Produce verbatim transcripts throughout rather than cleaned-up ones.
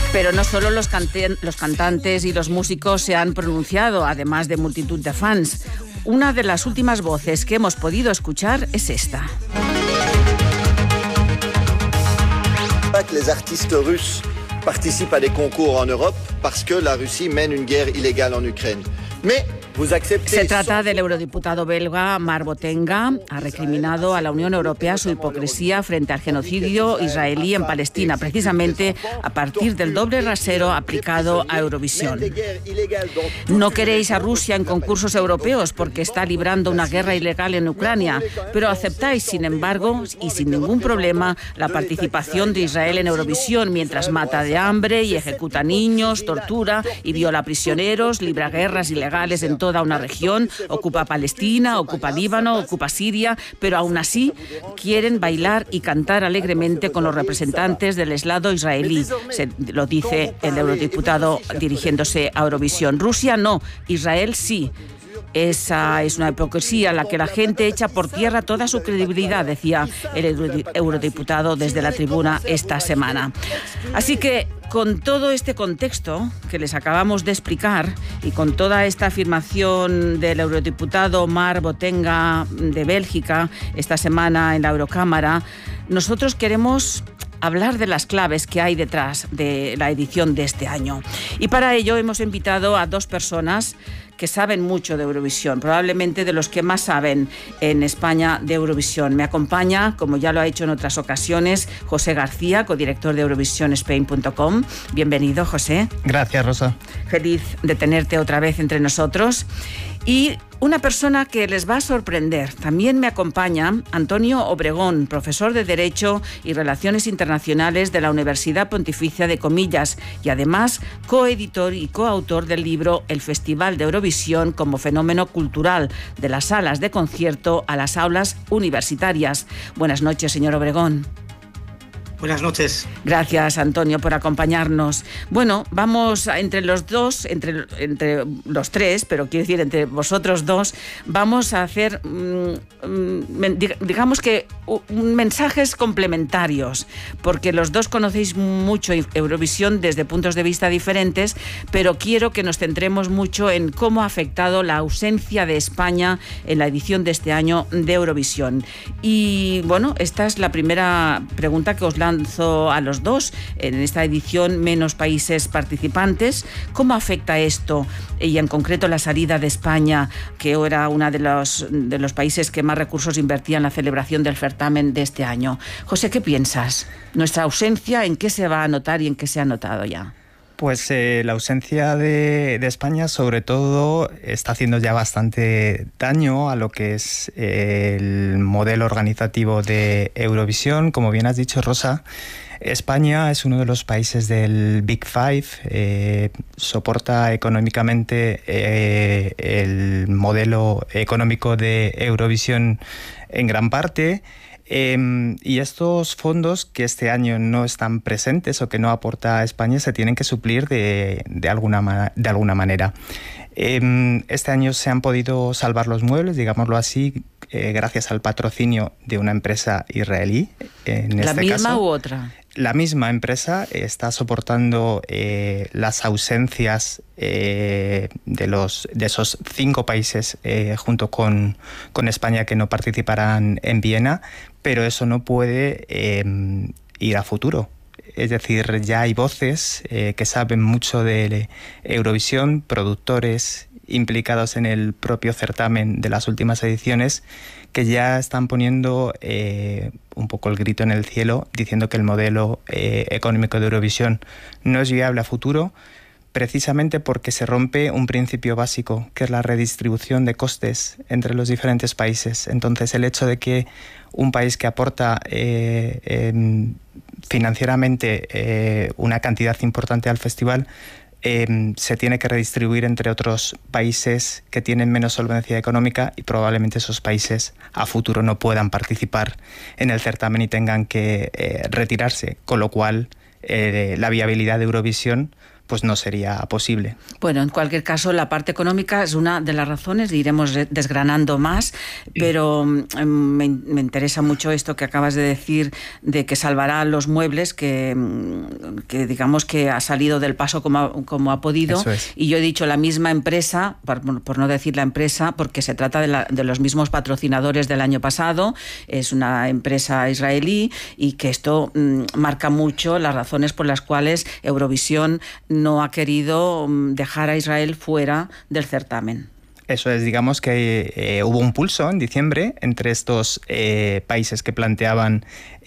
Pero no solo los, cante- los cantantes y los músicos se han pronunciado, además de multitud de fans. Una de las últimas voces que hemos podido escuchar es esta. Les artistes russes participent à des concours en Europe parce que la Russie mène une guerre illégale en Ukraine. Mais Se trata del eurodiputado belga Marc Botenga. Ha recriminado a la Unión Europea su hipocresía frente al genocidio israelí en Palestina, precisamente a partir del doble rasero aplicado a Eurovisión. No queréis a Rusia en concursos europeos porque está librando una guerra ilegal en Ucrania, pero aceptáis, sin embargo, y sin ningún problema, la participación de Israel en Eurovisión mientras mata de hambre y ejecuta niños, tortura y viola prisioneros, libra guerras ilegales en todo toda una región, ocupa Palestina, ocupa Líbano, ocupa Siria, pero aún así quieren bailar y cantar alegremente con los representantes del eslado israelí, se lo dice el eurodiputado dirigiéndose a Eurovisión. Rusia no, Israel sí. Esa es una hipocresía la que la gente echa por tierra toda su credibilidad, decía el eurodiputado desde la tribuna esta semana. Así que, con todo este contexto que les acabamos de explicar y con toda esta afirmación del eurodiputado Marc Botenga de Bélgica esta semana en la Eurocámara, nosotros queremos hablar de las claves que hay detrás de la edición de este año. Y para ello hemos invitado a dos personas que saben mucho de Eurovisión, probablemente de los que más saben en España de Eurovisión. Me acompaña, como ya lo ha hecho en otras ocasiones, José García, codirector de Eurovisión Spain punto com. Bienvenido, José. Gracias, Rosa. Feliz de tenerte otra vez entre nosotros. Y una persona que les va a sorprender. También me acompaña Antonio Obregón, profesor de Derecho y Relaciones Internacionales de la Universidad Pontificia de Comillas y además coeditor y coautor del libro El Festival de Eurovisión como fenómeno cultural, de las salas de concierto a las aulas universitarias. Buenas noches, señor Obregón. Buenas noches. Gracias, Antonio, por acompañarnos. Bueno, vamos a, entre los dos, entre, entre los tres, pero quiero decir entre vosotros dos, vamos a hacer, mmm, digamos que, un, mensajes complementarios, porque los dos conocéis mucho Eurovisión desde puntos de vista diferentes, pero quiero que nos centremos mucho en cómo ha afectado la ausencia de España en la edición de este año de Eurovisión. Y bueno, esta es la primera pregunta que os lanzo lanzo a los dos. En esta edición, menos países participantes. ¿Cómo afecta esto? Y en concreto la salida de España, que era uno de los, de los países que más recursos invertía en la celebración del certamen de este año. José, ¿qué piensas? ¿Nuestra ausencia en qué se va a notar y en qué se ha notado ya? Pues eh, la ausencia de, de España, sobre todo, está haciendo ya bastante daño a lo que es eh, el modelo organizativo de Eurovisión. Como bien has dicho, Rosa, España es uno de los países del Big Five, eh, soporta económicamente eh, el modelo económico de Eurovisión en gran parte. Eh, y estos fondos que este año no están presentes o que no aporta España se tienen que suplir de, de, alguna, de alguna manera. Eh, este año se han podido salvar los muebles, digámoslo así, eh, gracias al patrocinio de una empresa israelí. En ¿La este misma caso, u otra? La misma empresa está soportando eh, las ausencias eh, de, los, de esos cinco países eh, junto con, con España que no participarán en Viena, pero eso no puede eh, ir a futuro. Es decir, ya hay voces eh, que saben mucho de Eurovisión, productores implicados en el propio certamen de las últimas ediciones, que ya están poniendo eh, un poco el grito en el cielo, diciendo que el modelo eh, económico de Eurovisión no es viable a futuro, precisamente porque se rompe un principio básico, que es la redistribución de costes entre los diferentes países. Entonces, el hecho de que un país que aporta eh, eh, financieramente eh, una cantidad importante al festival Eh, se tiene que redistribuir entre otros países que tienen menos solvencia económica y probablemente esos países a futuro no puedan participar en el certamen y tengan que eh, retirarse, con lo cual eh, la viabilidad de Eurovisión pues no sería posible. Bueno, en cualquier caso, la parte económica es una de las razones, iremos desgranando más, pero me, me interesa mucho esto que acabas de decir, de que salvará los muebles, que, que digamos que ha salido del paso como ha, como ha podido. Eso es. Y yo he dicho la misma empresa, por, por no decir la empresa, porque se trata de, la, de los mismos patrocinadores del año pasado, es una empresa israelí, y que esto mmm, marca mucho las razones por las cuales Eurovisión no ha querido dejar a Israel fuera del certamen. Eso es, digamos que eh, hubo un pulso en diciembre entre estos eh, países que planteaban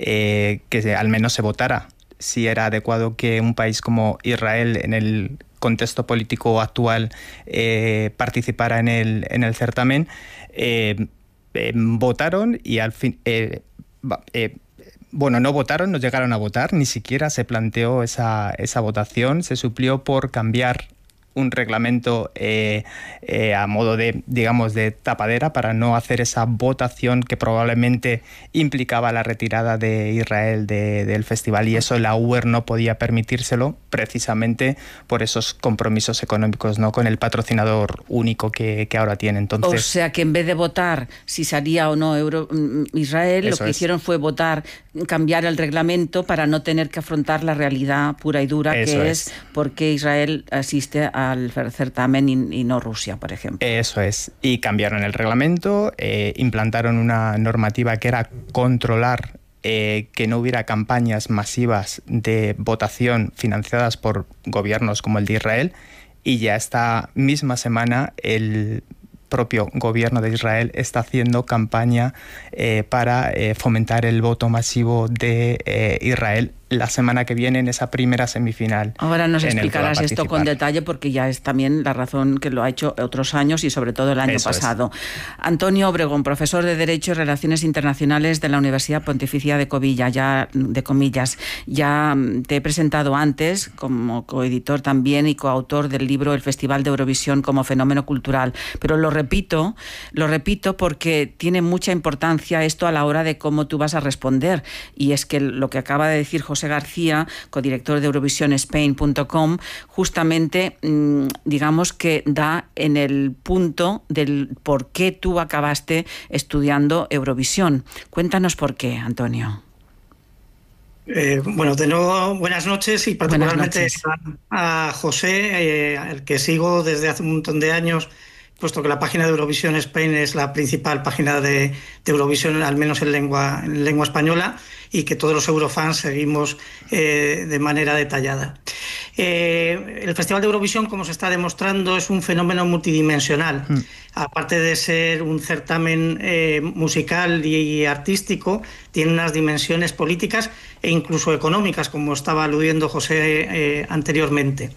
eh, que al menos se votara si era adecuado que un país como Israel, en el contexto político actual, eh, participara en el, en el certamen. Eh, eh, votaron y al fin... Eh, eh, Bueno, no votaron, no llegaron a votar, ni siquiera se planteó esa, esa votación. Se suplió por cambiar un reglamento eh, eh, a modo de, digamos, de tapadera para no hacer esa votación que probablemente implicaba la retirada de Israel de, del festival, y eso la U E R no podía permitírselo precisamente por esos compromisos económicos, ¿no?, con el patrocinador único que, que ahora tiene. Entonces, o sea que en vez de votar si salía o no Euro, Israel, lo que es. hicieron fue votar, cambiar el reglamento para no tener que afrontar la realidad pura y dura, eso que es, es porque Israel asiste a al certamen y, y no Rusia, por ejemplo. Eso es. Y cambiaron el reglamento, eh, implantaron una normativa que era controlar eh, que no hubiera campañas masivas de votación financiadas por gobiernos como el de Israel, y ya esta misma semana el propio gobierno de Israel está haciendo campaña eh, para eh, fomentar el voto masivo de eh, Israel la semana que viene en esa primera semifinal. Ahora nos explicarás esto con detalle, porque ya es también la razón que lo ha hecho otros años y sobre todo el año Eso pasado. Es. Antonio Obregón, profesor de Derecho y Relaciones Internacionales de la Universidad Pontificia de Comillas, ya, de Comillas. Ya te he presentado antes como coeditor también y coautor del libro El Festival de Eurovisión como fenómeno cultural, pero lo repito, lo repito porque tiene mucha importancia esto a la hora de cómo tú vas a responder, y es que lo que acaba de decir José García, codirector de Eurovision Spain punto com, justamente mmm, digamos que da en el punto del por qué tú acabaste estudiando Eurovisión. Cuéntanos por qué, Antonio. Eh, bueno, de nuevo, buenas noches, y particularmente noches. A, a José, eh, al que sigo desde hace un montón de años, puesto que la página de Eurovision Spain es la principal página de, de Eurovisión, al menos en lengua, en lengua española, y que todos los eurofans seguimos eh, de manera detallada. Eh, el Festival de Eurovisión, como se está demostrando, es un fenómeno multidimensional. Mm. Aparte de ser un certamen eh, musical y artístico, tiene unas dimensiones políticas e incluso económicas, como estaba aludiendo José eh, anteriormente.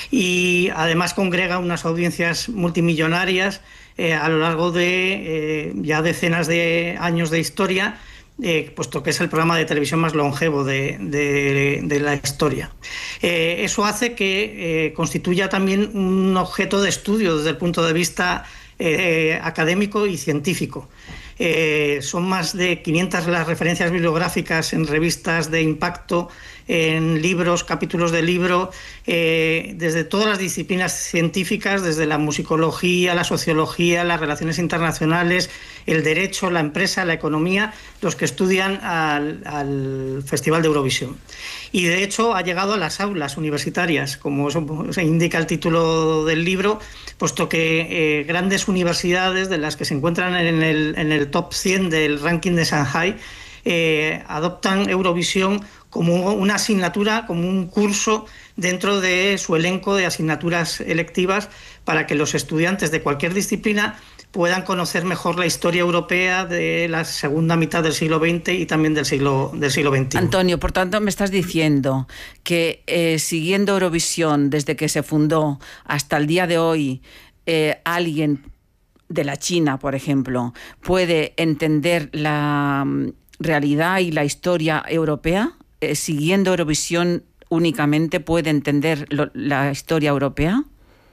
Y además congrega unas audiencias multimillonarias eh, a lo largo de eh, ya decenas de años de historia, Eh, puesto que es el programa de televisión más longevo de, de, de la historia. Eh, eso hace que eh, constituya también un objeto de estudio desde el punto de vista eh, académico y científico. Eh, son más de quinientas las referencias bibliográficas en revistas de impacto, en libros, capítulos de libro, eh, desde todas las disciplinas científicas, desde la musicología, la sociología, las relaciones internacionales, el derecho, la empresa, la economía, los que estudian al, al Festival de Eurovisión. Y de hecho ha llegado a las aulas universitarias, como se indica el título del libro, puesto que eh, grandes universidades de las que se encuentran en el, en el top cien del ranking de Shanghai eh, adoptan Eurovisión como una asignatura, como un curso dentro de su elenco de asignaturas electivas, para que los estudiantes de cualquier disciplina puedan conocer mejor la historia europea de la segunda mitad del siglo veinte y también del siglo, del siglo veintiuno. Antonio, por tanto, me estás diciendo que eh, siguiendo Eurovisión desde que se fundó hasta el día de hoy, eh, alguien de la China, por ejemplo, puede entender la realidad y la historia europea. Eh, siguiendo Eurovisión únicamente puede entender lo, la historia europea.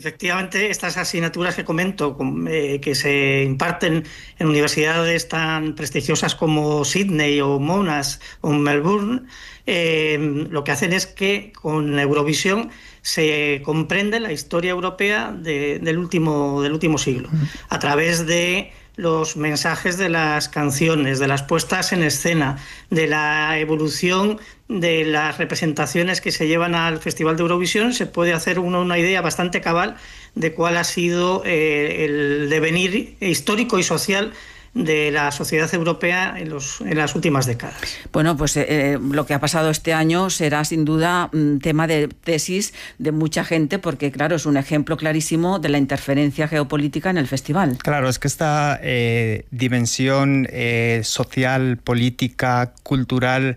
Efectivamente, estas asignaturas que comento, eh, que se imparten en universidades tan prestigiosas como Sydney o Monash o Melbourne, eh, lo que hacen es que con Eurovisión se comprende la historia europea de, del, último, del último siglo, a través de los mensajes de las canciones, de las puestas en escena, de la evolución de las representaciones que se llevan al Festival de Eurovisión. Se puede hacer uno una idea bastante cabal de cuál ha sido eh, el devenir histórico y social de la sociedad europea en, los, en las últimas décadas. Bueno, pues eh, lo que ha pasado este año será sin duda un tema de tesis de mucha gente, porque claro, es un ejemplo clarísimo de la interferencia geopolítica en el festival. Claro, es que esta eh, dimensión eh, social, política, cultural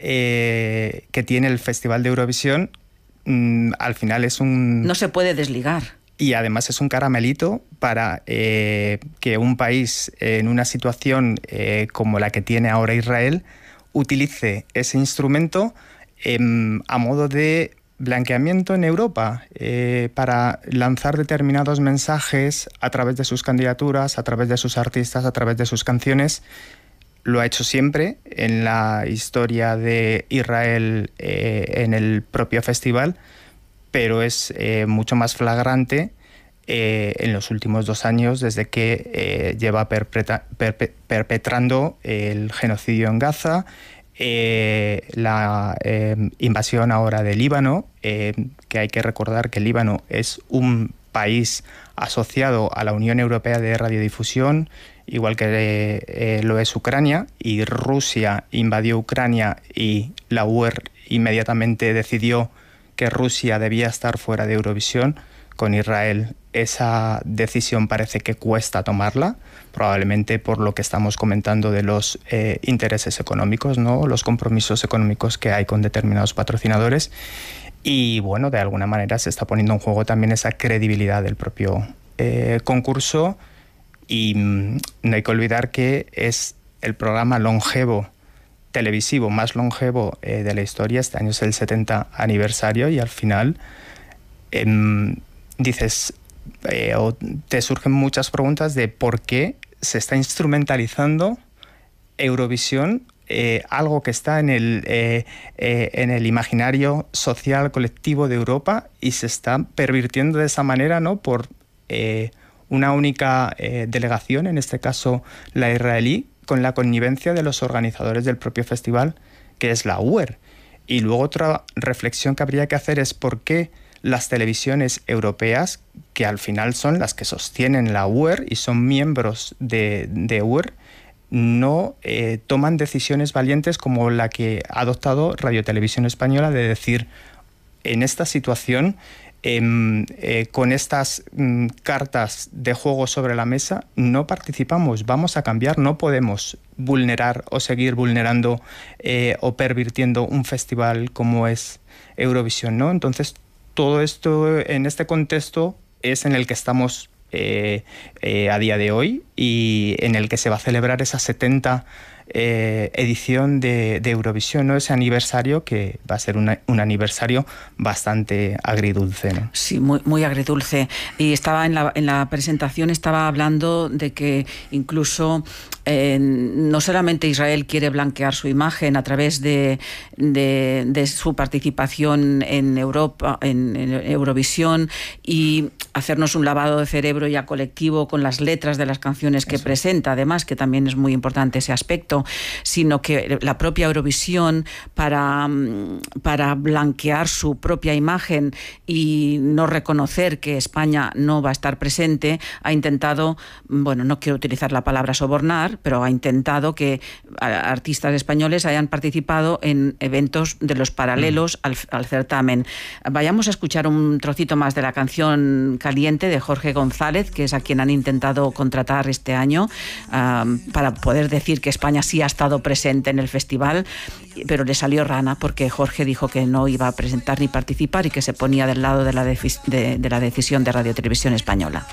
eh, que tiene el Festival de Eurovisión, mmm, al final es un... No se puede desligar. Y además es un caramelito para eh, que un país en una situación eh, como la que tiene ahora Israel utilice ese instrumento eh, a modo de blanqueamiento en Europa eh, para lanzar determinados mensajes a través de sus candidaturas, a través de sus artistas, a través de sus canciones. Lo ha hecho siempre en la historia de Israel eh, en el propio festival, pero es eh, mucho más flagrante eh, en los últimos dos años desde que eh, lleva perpetra, perpe, perpetrando el genocidio en Gaza, eh, la eh, invasión ahora de Líbano, eh, que hay que recordar que Líbano es un país asociado a la Unión Europea de Radiodifusión, igual que eh, lo es Ucrania, y Rusia invadió Ucrania y la U E R inmediatamente decidió que Rusia debía estar fuera de Eurovisión. Con Israel esa decisión parece que cuesta tomarla, probablemente por lo que estamos comentando de los eh, intereses económicos, ¿no? Los compromisos económicos que hay con determinados patrocinadores. Y bueno, de alguna manera se está poniendo en juego también esa credibilidad del propio eh, concurso. Y mmm, no hay que olvidar que es el programa longevo televisivo más longevo eh, de la historia. Este año es el setenta aniversario y al final eh, dices eh, o te surgen muchas preguntas de por qué se está instrumentalizando Eurovisión, eh, algo que está en el, eh, eh, en el imaginario social colectivo de Europa, y se está pervirtiendo de esa manera, ¿no? Por eh, una única eh, delegación, en este caso la israelí, con la connivencia de los organizadores del propio festival, que es la U E R. Y luego otra reflexión que habría que hacer es por qué las televisiones europeas, que al final son las que sostienen la U E R y son miembros de, de U E R, no eh, toman decisiones valientes como la que ha adoptado Radio Televisión Española, de decir, en esta situación, Eh, eh, con estas mm, cartas de juego sobre la mesa, no participamos, vamos a cambiar, no podemos vulnerar o seguir vulnerando eh, o pervirtiendo un festival como es Eurovisión, ¿no? Entonces, todo esto en este contexto es en el que estamos eh, eh, a día de hoy, y en el que se va a celebrar esa setenta Eh, edición de, de Eurovisión, ¿no? Ese aniversario que va a ser una, un aniversario bastante agridulce, ¿no? Sí, muy, muy agridulce. Y estaba en la, en la presentación estaba hablando de que incluso eh, no solamente Israel quiere blanquear su imagen a través de, de, de su participación en Europa, en, en Eurovisión, y hacernos un lavado de cerebro ya colectivo con las letras de las canciones que Eso. presenta, además, que también es muy importante ese aspecto, sino que la propia Eurovisión, para, para blanquear su propia imagen y no reconocer que España no va a estar presente, ha intentado, bueno, no quiero utilizar la palabra sobornar, pero ha intentado que artistas españoles hayan participado en eventos de los paralelos mm. al, al certamen. Vayamos a escuchar un trocito más de la canción Caliente de Jorge González, que es a quien han intentado contratar este año um, para poder decir que España sí ha estado presente en el festival, pero le salió rana porque Jorge dijo que no iba a presentar ni participar y que se ponía del lado de la, de, de, de la decisión de Radio Televisión Española.